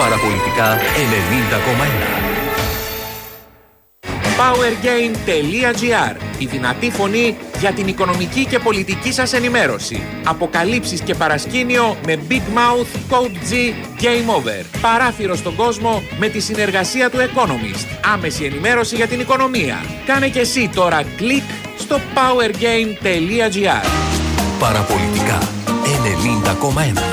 Παραπολιτικά 90,1. Powergame.gr. Η δυνατή φωνή για την οικονομική και πολιτική σας ενημέρωση. Αποκαλύψεις και παρασκήνιο με Big Mouth, Code G, Game Over. Παράθυρο στον κόσμο με τη συνεργασία του Economist. Άμεση ενημέρωση για την οικονομία. Κάνε και εσύ τώρα κλικ στο Powergame.gr. Παραπολιτικά 90,1.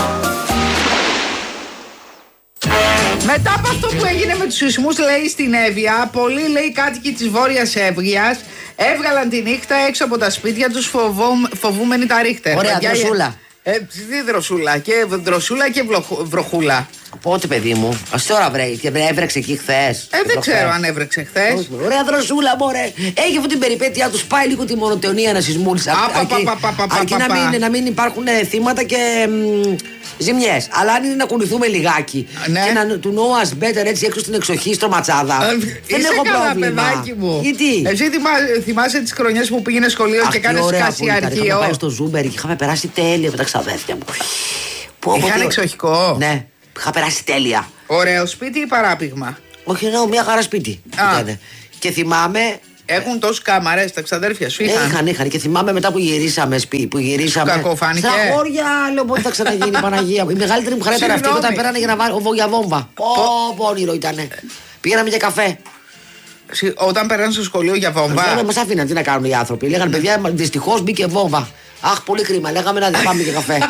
Μετά από αυτό που έγινε με τους σεισμούς, λέει, στην Εύβοια, πολλοί, λέει, κάτοικοι της Βόρειας Εύβοιας έβγαλαν τη νύχτα έξω από τα σπίτια τους φοβούμενοι τα ρίχτερ. Ωραία, δροσούλα. Τι δροσούλα, και βροχούλα. Πότε, παιδί μου, τι ώρα έβρεξε εκεί χθες? Δεν ξέρω αν έβρεξε χθες. Ωραία, δροσούλα, μωρέ. Έχει αυτή την περιπέτειά του, πάει λίγο τη μονοτεωνία να σεισμούλει. Αρκεί να μην υπάρχουν θύματα και ζημιές. Αλλά αν είναι να κουνηθούμε λιγάκι και να του know us better έτσι έξω στην εξοχή, στο ματσάδα. Δεν έχω πρόβλημα. Παιδάκι μου. Γιατί? Εσύ θυμάσαι τις χρονιές που πήγαινε σχολείο και κάνεις κασιαρχείο? Είχαμε πάει στο Ζούμπερ και είχαμε περάσει τέλεια με τα ξαδέρφια μου. Είχαν εξοχικό. Ναι, είχα περάσει τέλεια. Ωραίο σπίτι ή παράπηγμα? Όχι, εννοώ μια χαρά σπίτι. Και θυμάμαι. Έχουν τόσες κάμαρες τα ξαδέρφια σου? Είχαν. Και θυμάμαι μετά που γυρίσαμε. Κακοφάνηκε. Στα χώρια, λέω πότε θα ξαναγίνει η Παναγία μου. Η μεγαλύτερη μου χαρά ήταν αυτή όταν πέρανε για να βάλω για βόμβα. Όνειρο ήτανε. Πήγαμε για καφέ. Όταν πέρανε στο σχολείο για βόμβα. Δεν μας άφηναν, τι να κάνουν οι άνθρωποι. Λέγανε, παιδιά, δυστυχώς μπήκε βόμβα. Αχ, πολύ κρίμα. Λέγαμε να δεν πάμε για καφέ.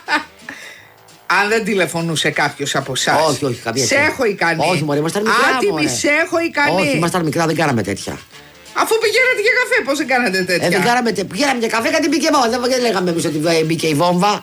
Αν δεν τηλεφωνούσε κάποιος από εσάς. Όχι, καμία. Σε έχω ικανή. Όχι, μωρέ, ήμασταν μικρά. Άτιμη, σε έχω ικανή. Όχι, ήμασταν μικρά, δεν κάναμε τέτοια. Αφού πηγαίνατε για καφέ, πώς δεν κάνατε τέτοια? Δεν κάναμε τέτοια. Πηγαίναμε για καφέ, κάτι μπήκε βόμβα. Δεν λέγαμε εμείς ότι μπήκε η βόμβα.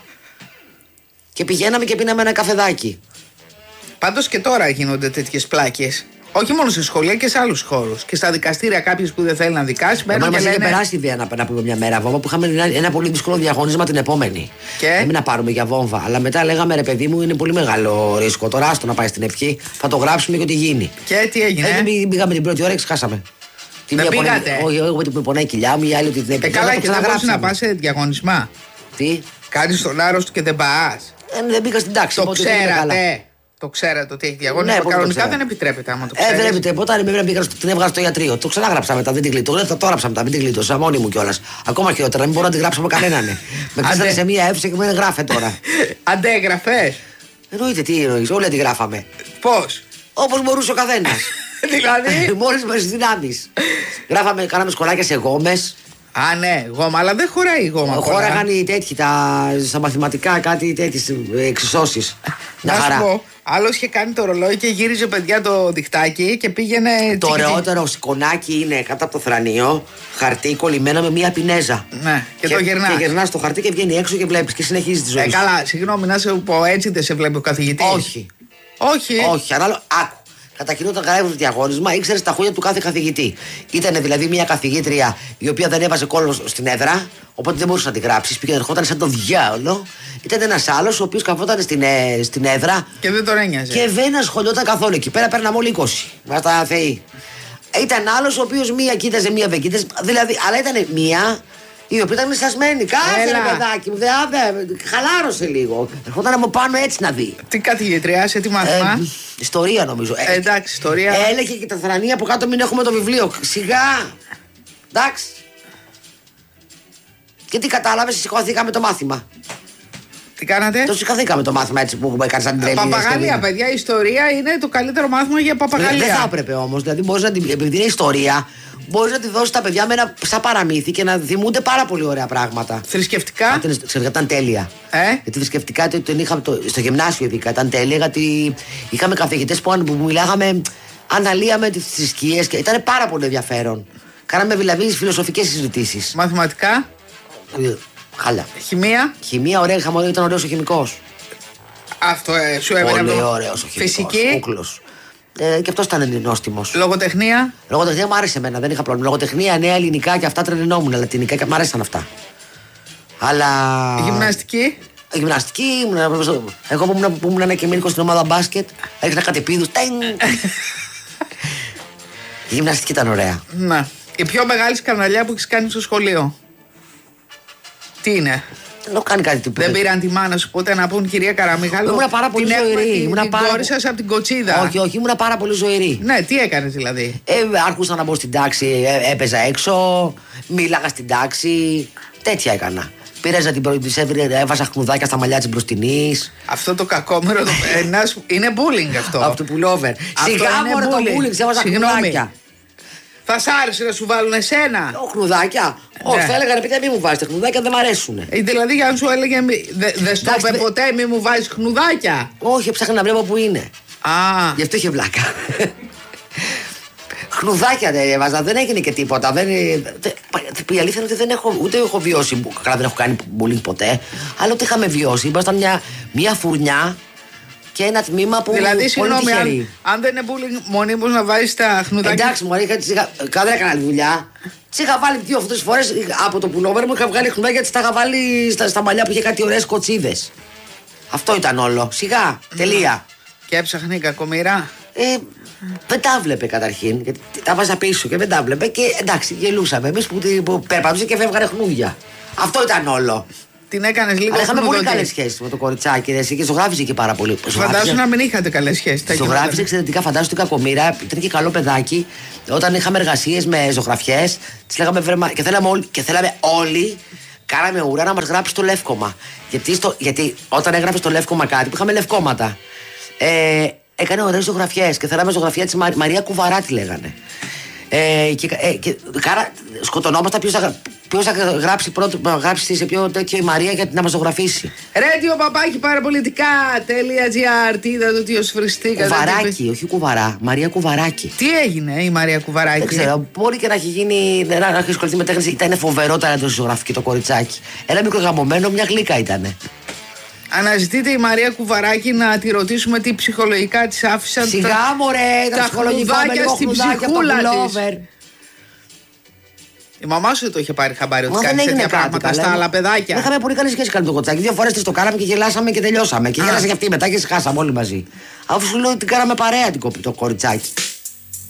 Και πηγαίναμε και πίναμε ένα καφεδάκι. Πάντως και τώρα γίνονται τέτοιες πλάκες. Όχι μόνο σε σχολεία και σε άλλους χώρους. Και στα δικαστήρια, κάποιος που δεν θέλει να δικάσει. Εμένα μας είχε περάσει η ιδέα να πούμε μια μέρα βόμβα που είχαμε ένα πολύ δύσκολο διαγωνίσμα την επόμενη. Και να πάρουμε για βόμβα. Αλλά μετά λέγαμε, ρε παιδί μου, είναι πολύ μεγάλο ρίσκο. Τώρα άστο να πάει στην ευχή, θα το γράψουμε και ό,τι γίνει. Και τι έγινε? Πήγαμε την πρώτη ώρα και ξεχάσαμε. Δεν πήγατε? Όχι, εγώ που πονάει η κοιλιά μου, η άλλη ότι δεν πήγε. Καλά, και δεν μπορείς να πας σε διαγωνισμά? Τι? Κάνεις τον άρρωστο και δεν πας? Δεν πήγα στην τάξη. Το ξέρατε? Το ξέρατε ότι έχει διαγωνισμό? Ναι, κανονικά δεν επιτρέπεται άμα το ξέρεις. Δεν επιτρέπεται. Όταν την έβγαλα στο ιατρείο, το ξανάγραψα μετά, δεν την γλίτωσα. Το έγραψα μετά, μην την γλίτωσα μόνη μου κιόλας. Ακόμα χειρότερα, να μην μπορώ να την γράψω με κανέναν. Με κλείσανε σε μία αίθουσα και με γράφε τώρα. Αντέγραφες? Εννοείται, τι εννοείς, όλοι αντιγράφαμε. Πώς? Όπως μπορούσε ο καθένας. Δηλαδή? Μόλις με τις δυνάμεις. Γράφαμε, κάναμε σκολάκια σε γόμες. Α, ναι, γόμα, αλλά δεν χωράει η γόμα. Χώραγαν οι τέτοιοι, στα μαθηματικά, κάτι τέτοιες εξισώσεις. Να σου πω, άλλος είχε κάνει το ρολόι και γύριζε, παιδιά, το διχτάκι και πήγαινε. Το ωραιότερο σηκωνάκι είναι κάτω από το θρανίο, χαρτί κολλημένο με μία πινέζα. Ναι, και το γυρνάς. Και γυρνάς το χαρτί και βγαίνει έξω και βλέπεις και συνεχίζει τη ζωή σου. Καλά, συγγνώμη, να σε πω, έτσι δεν σε βλέπει ο καθηγητής? Όχι, ανάλογα. Άκου. Κατά κοινό, όταν γράφει το διαγώνισμα, ήξερε τα χώρια του κάθε καθηγητή. Ήταν δηλαδή μια καθηγήτρια η οποία δεν έβαζε κόλλο στην έδρα, οπότε δεν μπορούσε να τη γράψει. Πήγαινε, ερχόταν σαν το διάολο. Ήταν ένα άλλο ο οποίο καθόταν στην έδρα. Και δεν τον ένοιαζε. Και δεν ασχολιόταν καθόλου εκεί. Πέρα παίρναμε όλοι 20. Βάστα θεοί. Ήταν άλλο ο οποίο μία κοίταζε, μία δεν κοίταζε. Δηλαδή, αλλά ήταν μία η οποία ήταν μισασμένη. Κάθε ρε παιδάκι μου, χαλάρωσε λίγο. Ερχόταν από πάνω έτσι να δει. Τι καθηγήτρια, σε τι μάθημα? Ιστορία νομίζω. Εντάξει, ιστορία. Έλεγε και τα θρανία από κάτω, μην έχουμε το βιβλίο. Σιγά. Εντάξει. Και τι κατάλαβες, σηκώθηκαμε το μάθημα. Τι κάνατε? Το σηκώθηκαμε το μάθημα έτσι που έκανε σαν την τρέλη. Παπαγαλία, παιδιά, η ιστορία είναι το καλύτερο μάθημα για παπαγαλία. Δεν θα έπρεπε όμως. Δηλαδή, μπορείς να την. Επειδή είναι ιστορία, μπορείς να τη δώσεις στα παιδιά με ένα σαν παραμύθι και να θυμούνται πάρα πολύ ωραία πράγματα. Θρησκευτικά. Ήταν τέλεια. Γιατί θρησκευτικά την είχαμε στο γυμνάσιο, ειδικά ήταν τέλεια. Γιατί είχαμε καθηγητές που μιλάγαμε, αναλύαμε τις θρησκείες και ήταν πάρα πολύ ενδιαφέρον. Κάναμε δηλαδή φιλοσοφικές συζητήσεις. Μαθηματικά. Χάλια. Χημεία, ωραία, ήταν ωραίος ο χημικός. Αυτό σου έμενε. Πολύ ωραίος ο χημικός. Φυσική. Κούκλος. Και αυτός ήταν νόστιμος. Λογοτεχνία. Λογοτεχνία μου άρεσε εμένα, δεν είχα πρόβλημα. Λογοτεχνία, νέα ελληνικά και αυτά τρελαινόμουν. Λατινικά και μου άρεσαν αυτά. Αλλά. Γυμναστική. Εγώ που ήμουν ένα κεμμήνικο στην ομάδα μπάσκετ, έριχνα κατεπίδους. Η γυμναστική ήταν ωραία. Να. Η πιο μεγάλη σκανδαλιά που έχεις κάνει στο σχολείο? Τι είναι? Δεν έχω κάνει κάτι τίποτα. Δεν πήραν τη μάνα σου ποτέ να πούν, κυρία Καραμιχάλου? Ήμουνα πάρα πολύ ζωηρή. Την κόρη σας από την Κοτσίδα. Όχι, ήμουνα πάρα πολύ ζωηρή. Ναι, τι έκανες δηλαδή? Άρχισα να μπω στην τάξη, έπαιζα έξω, μίλαγα στην τάξη. Τέτοια έκανα. Πήραζα την πρώτη, έβαζα χνουδάκια στα μαλλιά της μπροστινής. Αυτό το κακόμερο είναι bullying αυτό. Από το pullover. Σιγά μωρέ το bullying, έβαζα χνουδάκια. Θα σ' άρεσε να σου βάλουν εσένα? Χνουδάκια. Όχι, θα έλεγα παιδιά μην μου βάζετε χνουδάκια, δεν μ' αρέσουν. Δηλαδή για να σου έλεγε δεν στο είπε ποτέ μην μου βάζεις χνουδάκια? Όχι, έψαχνα να βλέπω που είναι. Γι' αυτό είχε βλάκα. Χνουδάκια δεν έβαζα, δεν έγινε και τίποτα. Η αλήθεια είναι ότι ούτε έχω βιώσει, καλά δεν έχω κάνει bullying ποτέ, αλλά ούτε είχαμε βιώσει. Ήμασταν μια φουρνιά και ένα τμήμα που. Δηλαδή, συγγνώμη, αν δεν είναι bullying μονίμως να βάζεις τα χνουδάκια. Εντάξει, μου δεν έκανα δουλειά. Τι είχα βάλει 2-3 φορές από το πουλόβερ μου, είχα βγάλει χνουδάκια, τις τα είχα βάλει στα μαλλιά που είχε κάτι ωραίες κοτσίδες. Αυτό ήταν όλο. Σιγά, τελεία. Και έψαχνε η κακομοίρα. Δεν τα βλέπε καταρχήν. Γιατί τα βάζα πίσω και δεν τα βλέπε. Και εντάξει, γελούσαμε. Εμείς που περπατούσε και φεύγανε χνούδια. Αυτό ήταν όλο. Την έκανες λίγο. Αλλά είχαμε πολύ καλές σχέσεις με το κοριτσάκι. Και ζωγράφιζε και πάρα πολύ. Φαντάζομαι να μην είχατε καλές σχέσεις. Ζωγράφιζε εξαιρετικά. Φαντάζομαι την κακομοίρα. Ήταν και καλό παιδάκι. Όταν είχαμε εργασίες με ζωγραφιές, τις λέγαμε βρέμα. Και θέλαμε όλοι. Κάναμε ουρά να μας γράψει το λεύκομα. Γιατί όταν έγραφε στο λεύκομα κάτι που είχαμε λευκόματα. Έκανε ωραίες ζωγραφιές και θέλαμε ζωγραφιά της Μαρία Κουβαρά, τη λέγανε. Σκοτωνόμασταν ποιος θα γράψει πρώτο, γράψει σε ποιο τέτοιο η Μαρία για να μας ζωγραφίσει. Radio παπάκι παραπολιτικά.gr. Τι είδατε ότι ως φριστήκατε? Κουβαράκι, όχι Κουβαρά. Μαρία Κουβαράκι. Τι έγινε η Μαρία Κουβαράκι? Δεν ξέρω, μπορεί και να έχει γίνει. Να έχει ασχοληθεί με τέχνη. Ήταν φοβερό ταλέντο ζωγραφική το κοριτσάκι. Ένα μικρογαμωμένο, μια γλύκα ήτανε. Αναζητείτε η Μαρία Κουβαράκη να τη ρωτήσουμε τι ψυχολογικά της άφησαν. Σιγά μωρέ, τα χνουδάκια στην ψυχούλα της. Η μαμά σου το είχε πάρει χαμπάρι ότι κάνει τέτοια πράγματα στα άλλα παιδάκια? Δεν είχαμε πολύ καλή σχέση με το κοτσάκι. 2 φορές το κάναμε και γελάσαμε και τελειώσαμε. Και γέλασε και αυτή μετά και χάσαμε όλοι μαζί. Αφού σου λέω ότι κάναμε παρέα το κοριτσάκι.